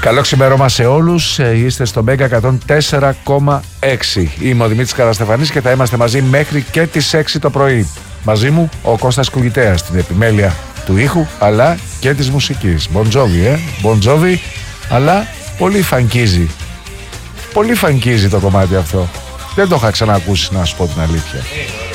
Καλό ξημέρωμα σε όλους. Είστε στο Μέγκα 104,6. Είμαι ο Δημήτρης Καραστεφανής και θα είμαστε μαζί μέχρι και τις 6 το πρωί. Μαζί μου ο Κώστας Κουγητέας στην επιμέλεια του ήχου αλλά και της μουσικής. Μποντζόβι, αλλά πολύ φανκίζει. Πολύ φανκίζει το κομμάτι αυτό. Δεν το είχα ξανακούσει, να σου πω την αλήθεια.